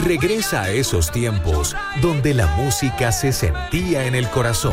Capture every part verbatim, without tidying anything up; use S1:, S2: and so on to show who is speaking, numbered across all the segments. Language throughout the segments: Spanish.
S1: Regresa a esos tiempos donde la música se sentía en el corazón.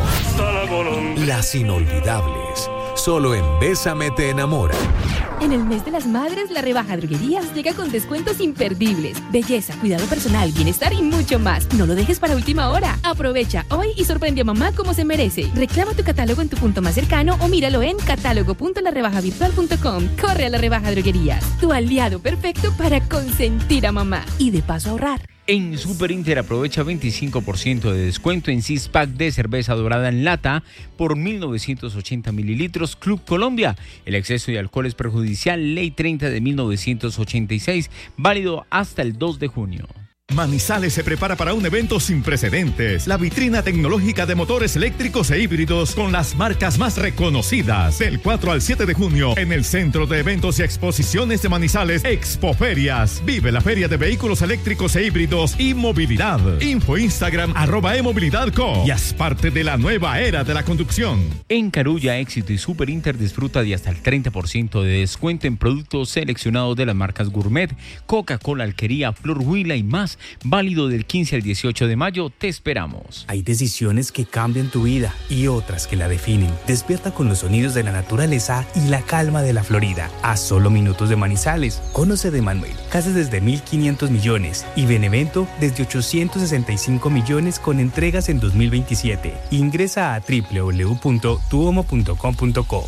S1: Las inolvidables. Solo en Bésame te enamora.
S2: En el mes de las madres, la rebaja Droguerías llega con descuentos imperdibles. Belleza, cuidado personal, bienestar y mucho más. No lo dejes para última hora. Aprovecha hoy y sorprende a mamá como se merece. Reclama tu catálogo en tu punto más cercano o míralo en catálogo punto la rebaja virtual punto com. Corre a la rebaja Droguerías, tu aliado perfecto para consentir a mamá y de paso ahorrar.
S3: En Super Inter aprovecha veinticinco por ciento de descuento en six pack de cerveza dorada en lata por mil novecientos ochenta mililitros Club Colombia. El exceso de alcohol es perjudicial. Ley treinta de mil novecientos ochenta y seis, válido hasta el dos de junio.
S4: Manizales se prepara para un evento sin precedentes. La vitrina tecnológica de motores eléctricos e híbridos con las marcas más reconocidas. Del cuatro al siete de junio en el Centro de Eventos y Exposiciones de Manizales, Expoferias. Vive la feria de vehículos eléctricos e híbridos y movilidad. Info Instagram arroba emovilidadco y haz parte de la nueva era de la conducción.
S3: En Carulla, Éxito y Super Inter disfruta de hasta el treinta por ciento de descuento en productos seleccionados de las marcas Gourmet, Coca-Cola, Alquería, Flor Huila y más. Válido del quince al dieciocho de mayo. Te esperamos.
S5: Hay decisiones que cambian tu vida y otras que la definen. Despierta con los sonidos de la naturaleza y la calma de la Florida. A solo minutos de Manizales. Conoce de Manuel. Casas desde mil quinientos millones y Benevento desde ochocientos sesenta y cinco millones con entregas en dos mil veintisiete. Ingresa a doble u doble u doble u punto tuomo punto com punto co.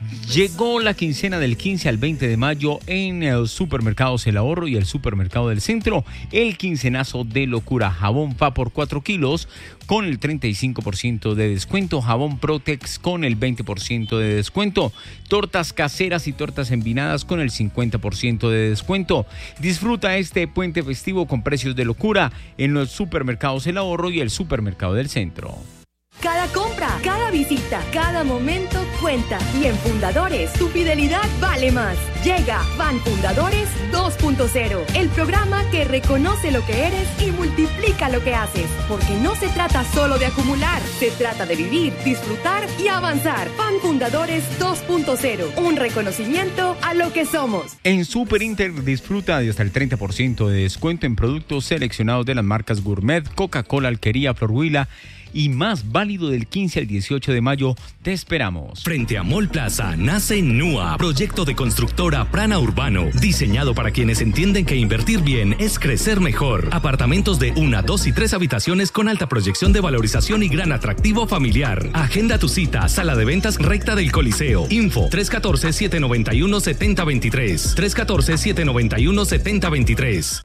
S3: Llegó la quincena del quince al veinte de mayo en el Supermercados El Ahorro y el Supermercado del Centro. El quincenazo de locura. Jabón F A por cuatro kilos con el treinta y cinco por ciento de descuento. Jabón Protex con el veinte por ciento de descuento. Tortas caseras y tortas envinadas con el cincuenta por ciento de descuento. Disfruta este puente festivo con precios de locura en los Supermercados El Ahorro y el Supermercado del Centro.
S6: Cada compra, cada visita, cada momento cuenta. Y en Fundadores, tu fidelidad vale más. Llega Ban Fundadores dos punto cero, el programa que reconoce lo que eres y multiplica lo que haces. Porque no se trata solo de acumular, se trata de vivir, disfrutar y avanzar. Ban Fundadores dos punto cero, un reconocimiento a lo que somos.
S3: En Super Inter disfruta de hasta el treinta por ciento de descuento en productos seleccionados de las marcas Gourmet, Coca-Cola, Alquería, Flor Huila y más, válido del quince al dieciocho de mayo. Te esperamos.
S7: Frente a Mall Plaza nace NUA, proyecto de constructora Prana Urbano, diseñado para quienes entienden que invertir bien es crecer mejor. Apartamentos de una, dos y tres habitaciones con alta proyección de valorización y gran atractivo familiar. Agenda tu cita, sala de ventas recta del Coliseo. Info tres uno cuatro, siete nueve uno, siete cero dos tres. tres uno cuatro, siete nueve uno, siete cero dos tres.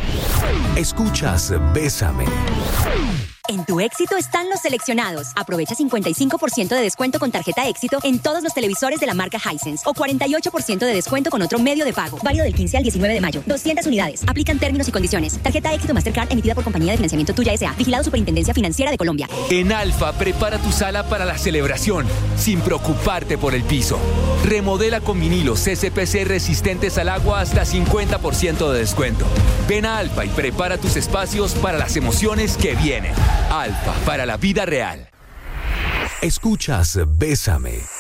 S1: Escuchas Bésame.
S8: En Tu Éxito están los seleccionados. Aprovecha cincuenta y cinco por ciento de descuento con tarjeta Éxito en todos los televisores de la marca Hisense o cuarenta y ocho por ciento de descuento con otro medio de pago. Válido del quince al diecinueve de mayo. doscientas unidades. Aplican términos y condiciones. Tarjeta Éxito Mastercard emitida por Compañía de Financiamiento Tuya S A. Vigilado Superintendencia Financiera de Colombia.
S9: En Alfa, prepara tu sala para la celebración sin preocuparte por el piso. Remodela con vinilos C C P C resistentes al agua hasta cincuenta por ciento de descuento. Ven a Alfa y prepara tus espacios para las emociones que vienen. Alfa, para la vida real.
S1: Escuchas Bésame.